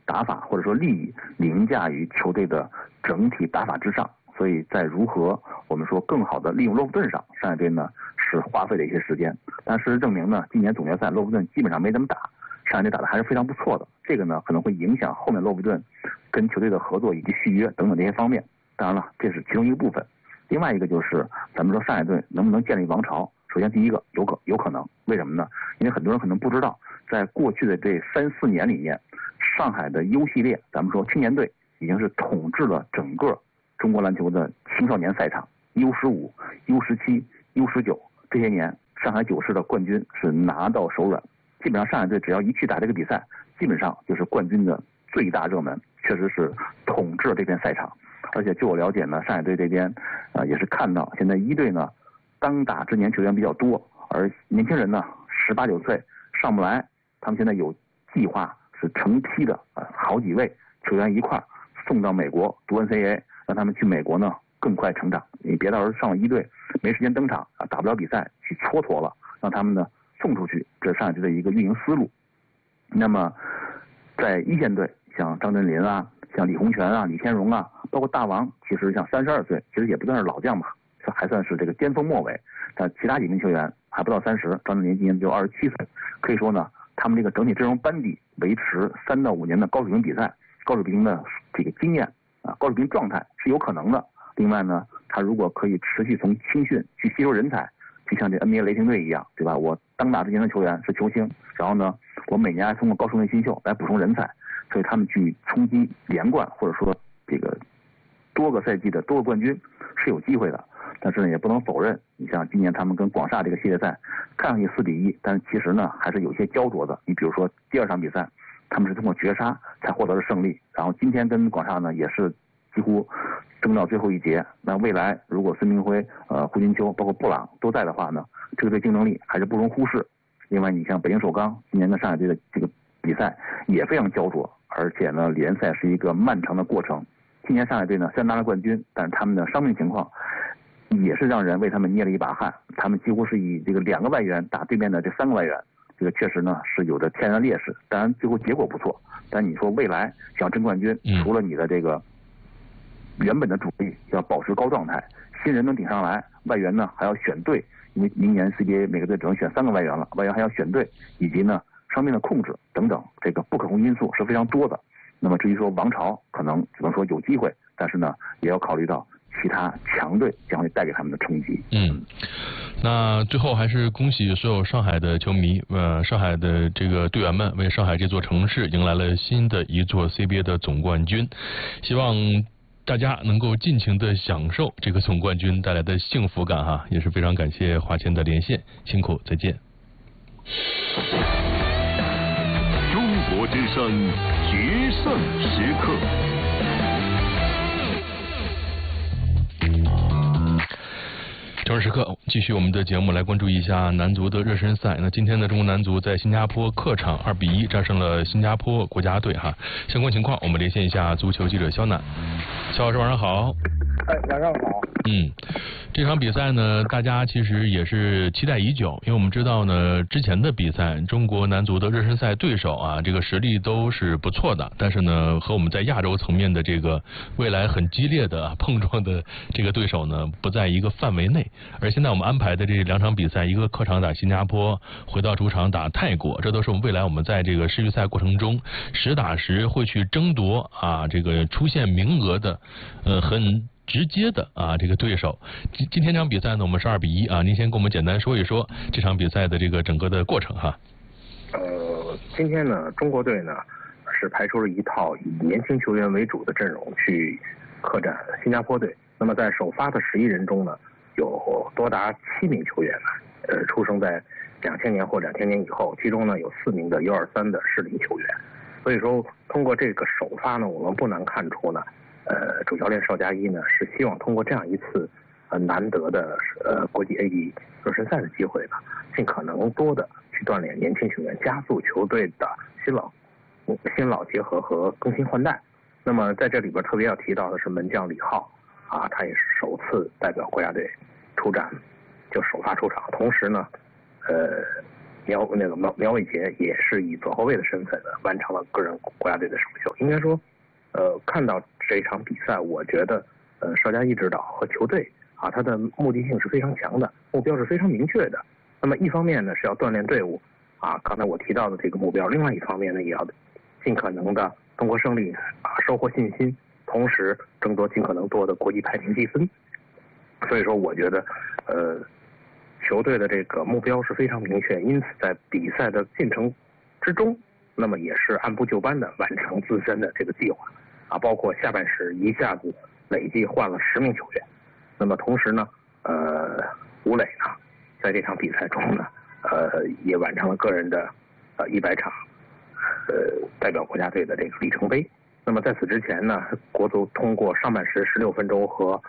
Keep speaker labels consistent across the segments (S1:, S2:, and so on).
S1: 打法或者说利益凌驾于球队的整体打法之上。所以在如何我们说更好的利用洛夫顿上，上海队呢是花费了一些时间。但事实证明呢，今年总决赛洛夫顿基本上没怎么打，上海队打的还是非常不错的。这个呢可能会影响后面洛夫顿跟球队的合作以及续约等等这些方面。当然了，这是其中一个部分。另外一个就是咱们说上海队能不能建立王朝。首先第一个有可能，为什么呢？因为很多人可能不知道，在过去的这3-4年里面，上海的 U 系列，咱们说青年队已经是统治了整个中国篮球的青少年赛场 U15、U17、U19 这些年，上海九世的冠军是拿到手软。基本上上海队只要一去打这个比赛，基本上就是冠军的最大热门，确实是统治了这片赛场。而且据我了解呢，上海队这边也是看到现在一队呢当打之年球员比较多，而年轻人呢18、19岁上不来，他们现在有计划是成批的好几位球员一块儿送到美国读 NCAA， 让他们去美国呢更快成长。你别到时候上了一队没时间登场打不了比赛去蹉跎了，让他们呢送出去，这是上海队的一个运营思路。那么在一线队，像张镇麟啊，像李洪权啊、李天荣啊，包括大王，其实像32岁，其实也不算是老将吧，还算是这个巅峰末尾。但其他几名球员还不到30，张镇麟今年只有27岁，可以说呢，他们这个整体阵容班底维持3到5年的高水平比赛、高水平的这个经验高水平状态是有可能的。另外呢，他如果可以持续从青训去吸收人才，就像这 NBA 雷霆队一样，对吧？我当打之年的球员是球星，然后呢，我每年还通过高顺位新秀来补充人才，所以他们去冲击连冠或者说这个多个赛季的多个冠军是有机会的。但是呢，也不能否认，你像今年他们跟广厦这个系列赛看上去4比1，但是其实呢还是有些焦灼的。你比如说第2场比赛，他们是通过绝杀才获得了胜利，然后今天跟广厦呢也是几乎争到最后一节。那未来如果孙铭徽、胡金秋包括布朗都在的话呢，这个队竞争力还是不容忽视。另外你像北京首钢今年跟上海队的这个比赛也非常焦灼，而且呢联赛是一个漫长的过程。今年上海队呢虽然拿了冠军，但是他们的伤病情况也是让人为他们捏了一把汗。他们几乎是以这个2个外援打对面的这3个外援，这个确实呢是有着天然劣势。当然最后结果不错，但你说未来想争冠军，除了你的这个原本的主力要保持高状态，新人能顶上来，外援呢还要选对，因为明年 CBA 每个队只能选3个外援了，外援还要选对，以及呢伤病的控制等等，这个不可控因素是非常多的。那么至于说王朝，可能只能说有机会，但是呢也要考虑到其他强队将会带给他们的冲击。
S2: 那最后还是恭喜所有上海的球迷，上海的这个队员们为上海这座城市迎来了新的一座 CBA 的总冠军，希望大家能够尽情的享受这个总冠军带来的幸福感哈，也是非常感谢华谦的连线，辛苦，再见。
S3: 中国之声决胜时刻。
S2: 正式时刻，继续我们的节目，来关注一下男足的热身赛。那今天的中国男足在新加坡客场2比1战胜了新加坡国家队哈。相关情况，我们连线一下足球记者肖楠。肖老师晚上好。
S4: 晚上好。
S2: 这场比赛呢，大家其实也是期待已久，因为我们知道呢，之前的比赛中国男足的热身赛对手啊，这个实力都是不错的，但是呢，和我们在亚洲层面的这个未来很激烈的碰撞的这个对手呢，不在一个范围内。而现在我们安排的这2场比赛，一个客场打新加坡，回到主场打泰国，这都是我们未来我们在这个世预赛过程中实打实会去争夺这个出现名额的很直接的这个对手。今天这场比赛呢，我们是2比1您先给我们简单说一说这场比赛的这个整个的过程哈。
S4: 今天呢，中国队呢是排出了一套以年轻球员为主的阵容去客战新加坡队。那么在首发的11人中呢，有多达7名球员呢，出生在2000年或2000年以后，其中呢有4名的U23的适龄球员。所以说，通过这个首发呢，我们不难看出呢，主教练邵佳一呢是希望通过这样一次难得的国际 A 热身赛的机会呢，尽可能多的去锻炼年轻球员，加速球队的新老结合和更新换代。那么在这里边特别要提到的是门将李浩他也是首次代表国家队出战，就首发出场。同时呢， 苗伟杰也是以左后卫的身份完成了个人国家队的首秀。应该说，看到这场比赛，我觉得邵佳一指导和球队啊，他的目的性是非常强的，目标是非常明确的。那么一方面呢是要锻炼队伍啊，刚才我提到的这个目标；另外一方面呢也要尽可能的通过胜利啊收获信心，同时争夺尽可能多的国际排名积分。所以说，我觉得球队的这个目标是非常明确，因此在比赛的进程之中，那么也是按部就班的完成自身的这个计划啊，包括下半时一下子累计换了10名球员。那么同时呢，吴磊呢，在这场比赛中呢，也完成了个人的100场代表国家队的这个里程碑。那么在此之前呢，国足通过上半时16分钟和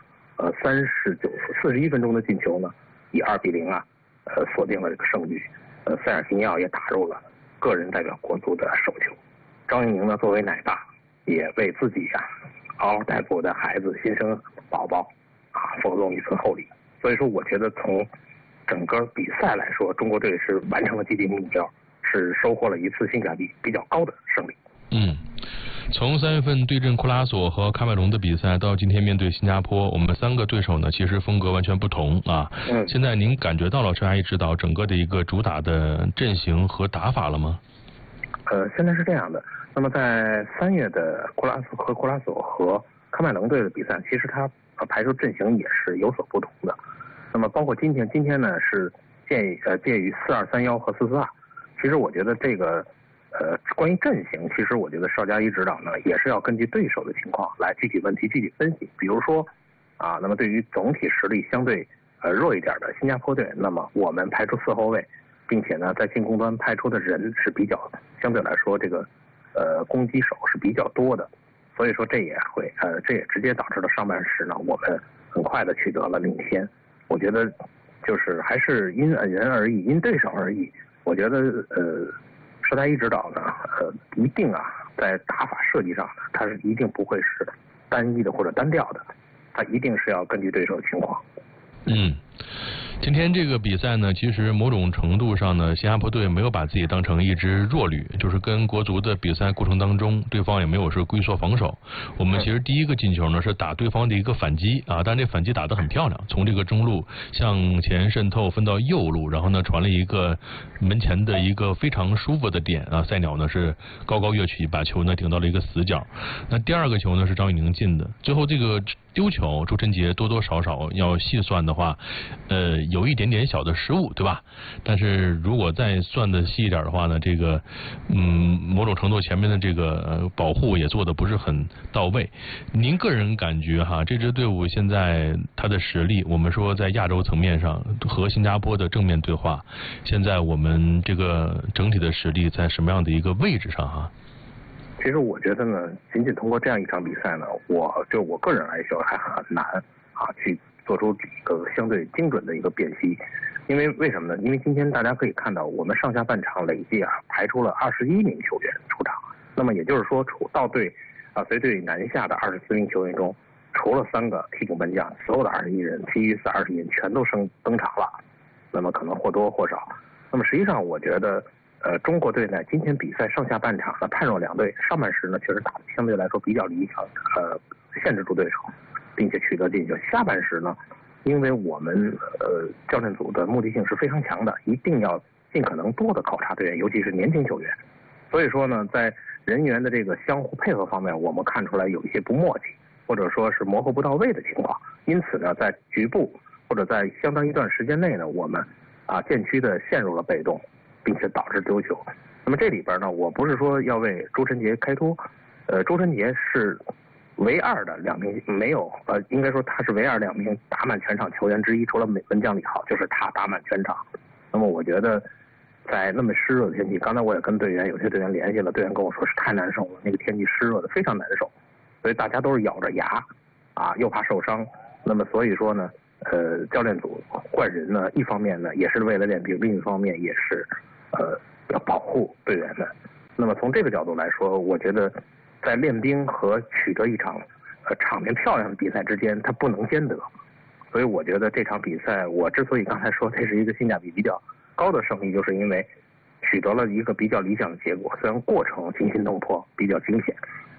S4: 41分钟的进球呢，以2-0啊，锁定了这个胜局。塞尔提尼奥也打入了个人代表国足的首球。张怡宁呢，作为奶爸，也为自己嗷嗷待哺的孩子新生宝宝啊奉送一份厚礼。所以说，我觉得从整个比赛来说，中国队是完成了既定目标，是收获了一次性价比比较高的胜利。
S2: 从3月份对阵库拉索和喀麦隆的比赛到今天面对新加坡，我们3个对手呢其实风格完全不同啊。现在您感觉到了邵佳一指导整个的一个主打的阵型和打法了吗？
S4: 现在是这样的。那么在3月的库拉索和喀麦隆队的比赛，其实他排出阵型也是有所不同的。那么包括今天呢是介于4-2-3-1和4-4-2。其实我觉得这个关于阵型，其实我觉得邵佳一指导呢也是要根据对手的情况来具体问题具体分析。比如说啊，那么对于总体实力相对弱一点的新加坡队，那么我们排出4后卫，并且呢在进攻端派出的人是比较相对来说这个攻击手是比较多的。所以说这也直接导致了上半时呢我们很快的取得了领先。我觉得就是还是因人而异，因对手而异。我觉得邵佳一指导呢一定在打法设计上呢，他是一定不会是单一的或者单调的，他一定是要根据对手的情况。
S2: 今天这个比赛呢，其实某种程度上呢，新加坡队没有把自己当成一支弱旅，就是跟国足的比赛过程当中，对方也没有是龟缩防守。我们其实第一个进球呢是打对方的一个反击啊，但这反击打得很漂亮，从这个中路向前渗透分到右路，然后呢传了一个门前的一个非常舒服的点啊，赛鸟呢是高高跃起，把球呢顶到了一个死角。那第二个球呢是张怡宁进的，最后这个丢球，周晨杰多多少少要细算的话，有一点点小的失误，对吧？但是如果再算的细一点的话呢，这个某种程度前面的这个保护也做的不是很到位。您个人感觉这支队伍现在它的实力，我们说在亚洲层面上和新加坡的正面对话，现在我们这个整体的实力在什么样的一个位置上
S4: 其实我觉得呢，仅仅通过这样一场比赛呢，我个人来说还很难去做出一个相对精准的一个辨析。因为什么呢？因为今天大家可以看到，我们上下半场累计排出了21名球员出场。那么也就是说，随队南下的24名球员中，除了3个替补门将，所有的21人，其余20人全都登场了。那么可能或多或少。那么实际上，我觉得中国队呢，今天比赛上下半场呢判若两队，上半时呢确实打得相对来说比较理想，限制住对手，并且取得进球。下半时呢，因为我们教练组的目的性是非常强的，一定要尽可能多的考察队员，尤其是年轻球员。所以说呢，在人员的这个相互配合方面，我们看出来有一些不默契，或者说是磨合不到位的情况。因此呢，在局部或者在相当一段时间内呢，我们渐趋的陷入了被动，并且导致丢球。那么这里边呢，我不是说要为周晨杰开脱，周晨杰是唯二的2名没有应该说他是唯二2名打满全场球员之一，除了门将李浩，就是他打满全场。那么我觉得在那么湿热的天气，刚才我也跟有些队员联系了，队员跟我说是太难受了，那个天气湿热的非常难受，所以大家都是咬着牙又怕受伤。那么所以说呢，教练组换人呢，一方面呢也是为了练兵，另一方面也是要保护队员们。那么从这个角度来说，我觉得在练兵和取得一场场面漂亮的比赛之间，它不能兼得。所以我觉得这场比赛，我之所以刚才说这是一个性价比比较高的胜利，就是因为取得了一个比较理想的结果，虽然过程惊心动魄，比较惊险。